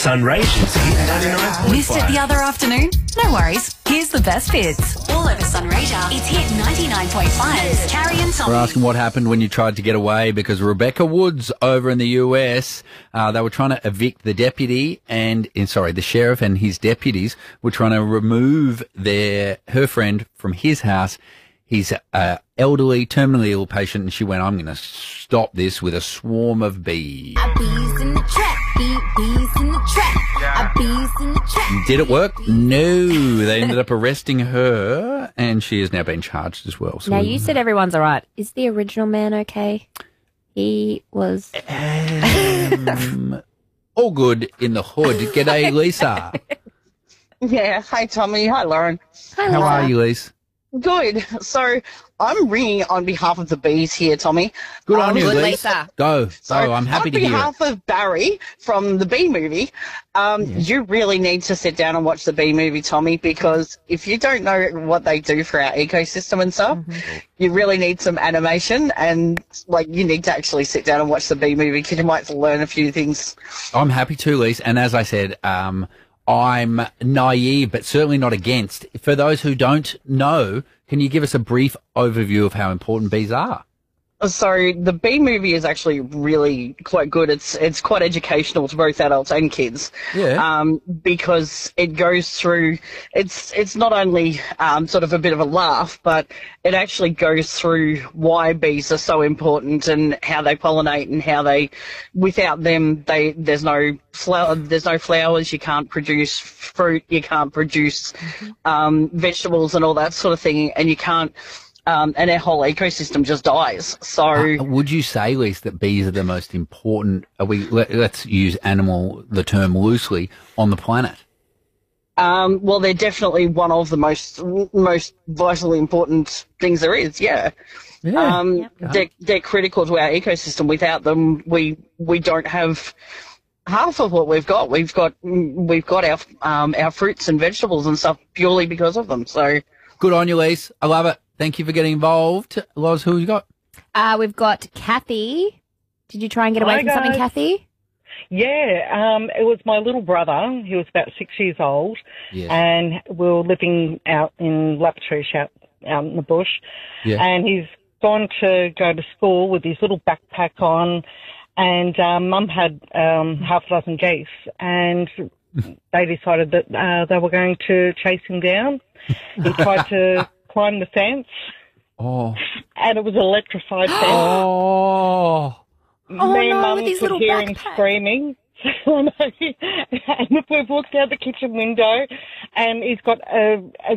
Sunraysians Hit 99.5. Missed it the other afternoon? No worries. Here's the best bits. All over Sunraysia, it's Hit 99.5. Carrie and Tommy. We're asking what happened when you tried to get away because Rebecca Woods over in the US, they were trying to evict the the sheriff and his deputies were trying to remove her friend from his house. He's an elderly, terminally ill patient, and she went, I'm going to stop this with a swarm of bees. Bees in the trap, bees in the trap, bees in the trap. Did it work? No. They ended up arresting her, and she has now been charged as well. So now, you said everyone's all right. Is the original man okay? He was... all good in the hood. G'day, Lisa. Yeah. Hi, Tommy. Hi, Lauren. How are you, Lisa? Good. So I'm ringing on behalf of the bees here, Tommy. Good on you, Good, Lisa. Lisa. Go. I'm happy to hear it. On behalf of Barry from the Bee Movie, you really need to sit down and watch the Bee Movie, Tommy, because if you don't know what they do for our ecosystem and stuff, you really need some animation and, you need to actually sit down and watch the Bee Movie because you might learn a few things. I'm happy to, Lisa. And as I said, I'm naive, but certainly not against. For those who don't know, can you give us a brief overview of how important bees are? So the Bee Movie is actually really quite good. It's quite educational to both adults and kids. Yeah. Because it goes through. It's not only sort of a bit of a laugh, but it actually goes through why bees are so important and how they pollinate and how without them there's no flowers. You can't produce fruit. You can't produce vegetables and all that sort of thing, and you can't. And our whole ecosystem just dies. So, would you say, Lisa, that bees are the most important? Let's use the term loosely, on the planet? Well, they're definitely one of the most vitally important things there is. Yeah. They're critical to our ecosystem. Without them, we don't have half of what we've got. We've got our fruits and vegetables and stuff purely because of them. So, good on you, Lisa. I love it. Thank you for getting involved. Loz, who you got? We've got Kathy. Did you try and get away from something, Kathy? Yeah, it was my little brother. He was about 6 years old, and we were living out in Laptrush, out in the bush. Yeah. And he's gone to go to school with his little backpack on, and Mum had half a dozen geese, and they decided that they were going to chase him down. He tried to climb the fence. Oh. And it was an electrified fence. Oh. Me and Mum could hear him screaming. And we've walked out the kitchen window, and he's got a